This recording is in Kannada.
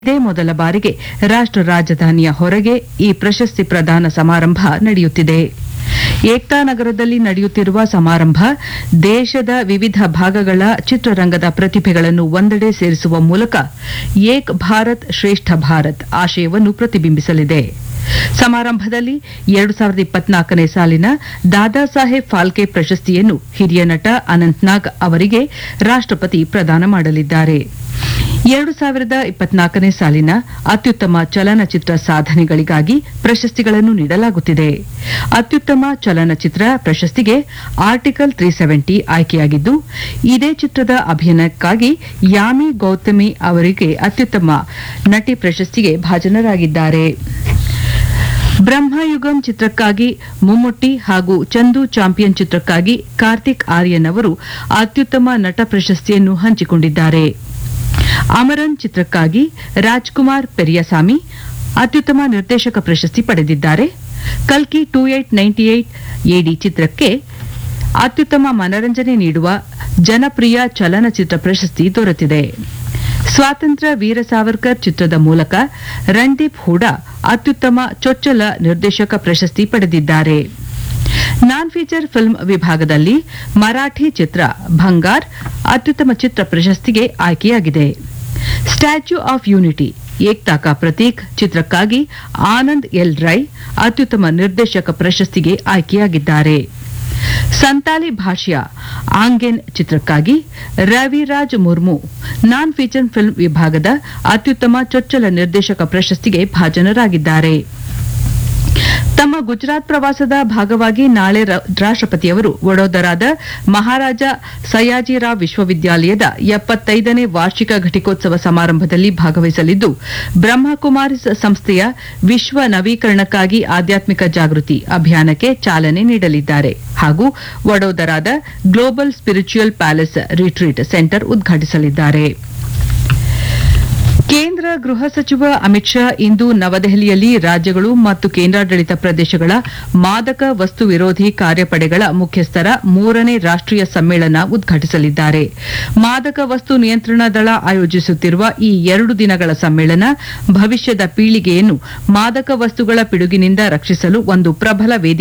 ಇದೇ ಮೊದಲ ಬಾರಿಗೆ ರಾಷ್ಟ್ರ ರಾಜಧಾನಿಯ ಹೊರಗೆ ಈ ಪ್ರಶಸ್ತಿ ಪ್ರದಾನ ಸಮಾರಂಭ ನಡೆಯುತ್ತಿದೆ. ಏಕ್ತಾ ನಗರದಲ್ಲಿ ನಡೆಯುತ್ತಿರುವ ಸಮಾರಂಭ ದೇಶದ ವಿವಿಧ ಭಾಗಗಳ ಚಿತ್ರರಂಗದ ಪ್ರತಿಭೆಗಳನ್ನು ಒಂದೆಡೆ ಸೇರಿಸುವ ಮೂಲಕ ಏಕ್ ಭಾರತ್ ಶ್ರೇಷ್ಠ ಭಾರತ್ ಆಶಯವನ್ನು ಪ್ರತಿಬಿಂಬಿಸಲಿದೆ. ಸಮಾರಂಭದಲ್ಲಿ 2024ನೇ ಸಾಲಿನ ದಾದಾ ಸಾಹೇಬ್ ಫಾಲ್ಕೆ ಪ್ರಶಸ್ತಿಯನ್ನು ಹಿರಿಯ ನಟ ಅನಂತ್ ನಾಗ್ ಅವರಿಗೆ ರಾಷ್ಟ್ರಪತಿ ಪ್ರದಾನ ಮಾಡಲಿದ್ದಾರೆ. 2024ನೇ ಸಾಲಿನ ಅತ್ಯುತ್ತಮ ಚಲನಚಿತ್ರ ಸಾಧನೆಗಳಿಗಾಗಿ ಪ್ರಶಸ್ತಿಗಳನ್ನು ನೀಡಲಾಗುತ್ತಿದೆ. ಅತ್ಯುತ್ತಮ ಚಲನಚಿತ್ರ ಪ್ರಶಸ್ತಿಗೆ ಆರ್ಟಿಕಲ್ 370 ಆಯ್ಕೆಯಾಗಿದ್ದು, ಇದೇ ಚಿತ್ರದ ಅಭಿನಯಕ್ಕಾಗಿ ಯಾಮಿ ಗೌತಮಿ ಅವರಿಗೆ ಅತ್ಯುತ್ತಮ ನಟಿ ಪ್ರಶಸ್ತಿಗೆ ಭಾಜನರಾಗಿದ್ದಾರೆ. ಬ್ರಹ್ಮಯುಗಂ ಚಿತ್ರಕ್ಕಾಗಿ ಮಮ್ಮುಟ್ಟಿ ಹಾಗೂ ಚಂದು ಚಾಂಪಿಯನ್ ಚಿತ್ರಕ್ಕಾಗಿ ಕಾರ್ತಿಕ್ ಆರ್ಯನ್ ಅವರು ಅತ್ಯುತ್ತಮ ನಟ ಪ್ರಶಸ್ತಿಯನ್ನು ಹಂಚಿಕೊಂಡಿದ್ದಾರೆ. ಅಮರನ್ ಚಿತ್ರಕ್ಕಾಗಿ ರಾಜ್ಕುಮಾರ್ ಪೆರಿಯಸಾಮಿ ಅತ್ಯುತ್ತಮ ನಿರ್ದೇಶಕ ಪ್ರಶಸ್ತಿ ಪಡೆದಿದ್ದಾರೆ. ಕಲ್ಕಿ 2898 ಎಡಿ ಚಿತ್ರಕ್ಕೆ ಅತ್ಯುತ್ತಮ ಮನರಂಜನೆ ನೀಡುವ ಜನಪ್ರಿಯ ಚಲನಚಿತ್ರ ಪ್ರಶಸ್ತಿ ದೊರೆತಿದೆ. ಸ್ವಾತಂತ್ರ್ಯ ವೀರ ಸಾವರ್ಕರ್ ಚಿತ್ರದ ಮೂಲಕ ರಣದೀಪ್ ಹೂಡಾ ಅತ್ಯುತ್ತಮ ಚೊಚ್ಚಲ ನಿರ್ದೇಶಕ ಪ್ರಶಸ್ತಿ ಪಡೆದಿದ್ದಾರೆ. ನಾನ್ ಫೀಚರ್ ಫಿಲ್ಮ್ ವಿಭಾಗದಲ್ಲಿ ಮರಾಠಿ ಚಿತ್ರ ಭಂಗಾರ್ ಅತ್ಯುತ್ತಮ ಚಿತ್ರ ಪ್ರಶಸ್ತಿಗೆ ಆಯ್ಕೆಯಾಗಿದೆ. ಸ್ಟ್ಯಾಚ್ಯೂ ಆಫ್ ಯೂನಿಟಿ ಏಕ್ತಾ ಕಾ ಪ್ರತೀಕ್ ಚಿತ್ರಕ್ಕಾಗಿ ಆನಂದ್ ಎಲ್ ರೈ ಅತ್ಯುತ್ತಮ ನಿರ್ದೇಶಕ ಪ್ರಶಸ್ತಿಗೆ ಆಯ್ಕೆಯಾಗಿದ್ದಾರೆ. ಸಂತಾಲಿ ಭಾಷೆಯ ಆಂಗೆನ್ ಚಿತ್ರಕ್ಕಾಗಿ ರವಿರಾಜ್ ಮುರ್ಮು ನಾನ್ ಫೀಚರ್ ಫಿಲ್ಮ್ ವಿಭಾಗದ ಅತ್ಯುತ್ತಮ ಚೊಚ್ಚಲ ನಿರ್ದೇಶಕ ಪ್ರಶಸ್ತಿಗೆ ಭಾಜನರಾಗಿದ್ದಾರೆ. ತಮ್ಮ ಗುಜರಾತ್ ಪ್ರವಾಸದ ಭಾಗವಾಗಿ ನಾಳೆ ರಾಷ್ಟ್ರಪತಿಯವರು ವಡೋದರಾದ ಮಹಾರಾಜ ಸಯಾಜಿರಾವ್ ವಿಶ್ವವಿದ್ಯಾಲಯದ 75ನೇ ವಾರ್ಷಿಕ ಘಟಿಕೋತ್ಸವ ಸಮಾರಂಭದಲ್ಲಿ ಭಾಗವಹಿಸಲಿದ್ದು, ಬ್ರಹ್ಮಕುಮಾರಿಸ್ ಸಂಸ್ಥೆಯ ವಿಶ್ವ ನವೀಕರಣಕ್ಕಾಗಿ ಆಧ್ಯಾತ್ಮಿಕ ಜಾಗೃತಿ ಅಭಿಯಾನಕ್ಕೆ ಚಾಲನೆ ನೀಡಲಿದ್ದಾರೆ ಹಾಗೂ ವಡೋದರಾದ global spiritual palace retreat centre ಉದ್ಘಾಟಿಸಲಿದ್ದಾರೆ. ಕೇಂದ್ರ ಗೃಹ ಸಚಿವ ಅಮಿತ್ ಶಾ ಇಂದು ನವದೆಹಲಿಯಲ್ಲಿ ರಾಜ್ಯಗಳು ಮತ್ತು ಕೇಂದ್ರಾಡಳಿತ ಪ್ರದೇಶಗಳ ಮಾದಕ ವಸ್ತು ವಿರೋಧಿ ಕಾರ್ಯಪಡೆಗಳ ಮುಖ್ಯಸ್ಥರ 3ನೇ ರಾಷ್ಟೀಯ ಸಮ್ಮೇಳನ ಉದ್ಘಾಟಿಸಲಿದ್ದಾರೆ. ಮಾದಕ ವಸ್ತು ನಿಯಂತ್ರಣ ದಳ ಆಯೋಜಿಸುತ್ತಿರುವ ಈ 2 ದಿನಗಳ ಸಮ್ಮೇಳನ ಭವಿಷ್ಯದ ಪೀಳಿಗೆಯನ್ನು ಮಾದಕ ವಸ್ತುಗಳ ಪಿಡುಗಿನಿಂದ ರಕ್ಷಿಸಲು ಒಂದು ಪ್ರಬಲ ವೇದಿಕೆ